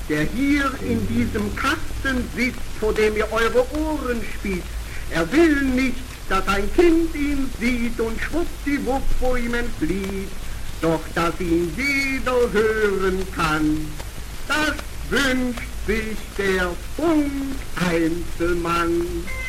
der hier in diesem Kasten sitzt, vor dem ihr eure Ohren spitzt. Er will nicht, dass ein Kind ihn sieht und schwuppdiwupp vor ihm entflieht. Doch dass ihn jeder hören kann, das wünscht sich der Funk-Einzelmann.